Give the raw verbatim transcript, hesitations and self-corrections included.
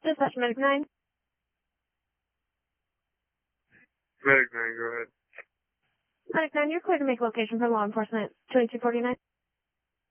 Dispatch Medic nine. Medic nine, go ahead. Medic nine, you're clear to make location for law enforcement. twenty-two forty-nine.